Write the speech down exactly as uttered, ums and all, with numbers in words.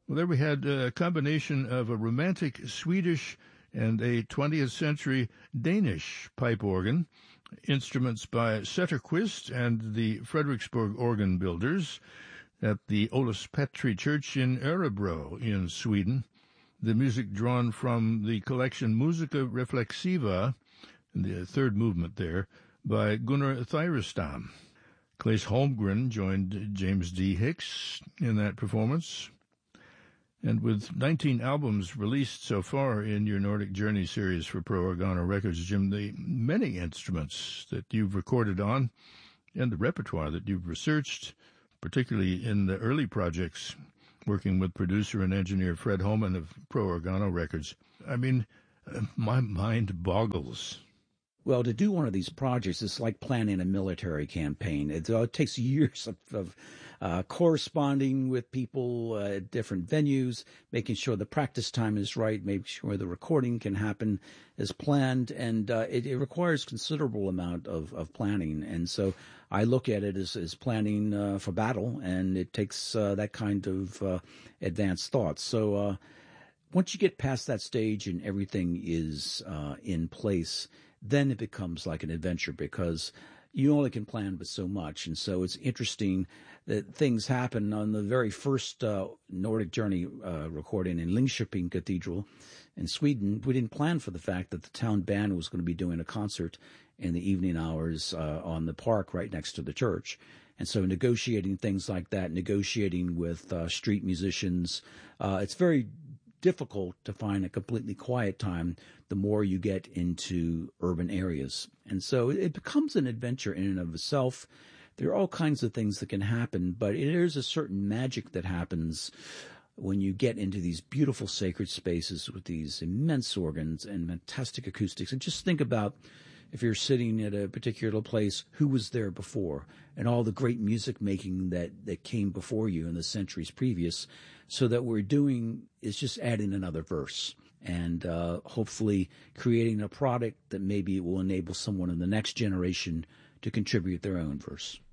Well, there we had a combination of a romantic Swedish and a twentieth century Danish pipe organ, instruments by Zetterquist and the Frederiksborg Organ Builders at the Olofs Petri Church in Örebro in Sweden. The music drawn from the collection Musica Reflexiva, the third movement there, by Gunnar Thyrestam. Claes Holmgren joined James D. Hicks in that performance. And with nineteen albums released so far in your Nordic Journey series for Pro Organo Records, Jim, the many instruments that you've recorded on and the repertoire that you've researched, particularly in the early projects, working with producer and engineer Fred Homan of Pro Organo Records. I mean, my mind boggles. Well, to do one of these projects, it's like planning a military campaign. It, uh, it takes years of, of uh, corresponding with people uh, at different venues, making sure the practice time is right, making sure the recording can happen as planned, and uh, it, it requires considerable amount of, of planning. And so I look at it as, as planning uh, for battle, and it takes uh, that kind of uh, advanced thought. So uh, once you get past that stage and everything is uh, in place, then it becomes like an adventure because you only can plan but so much. And so it's interesting that things happen. On the very first uh, Nordic Journey uh, recording in Linköping Cathedral in Sweden, we didn't plan for the fact that the town band was going to be doing a concert in the evening hours uh, on the park right next to the church. And so negotiating things like that, negotiating with uh, street musicians, uh, it's very difficult to find a completely quiet time the more you get into urban areas. And so it becomes an adventure in and of itself. There are all kinds of things that can happen, but there's a certain magic that happens when you get into these beautiful sacred spaces with these immense organs and fantastic acoustics. And just think about if you're sitting at a particular place, who was there before, and all the great music making that, that came before you in the centuries previous. So that we're doing is just adding another verse and uh, hopefully creating a product that maybe will enable someone in the next generation to contribute their own verse.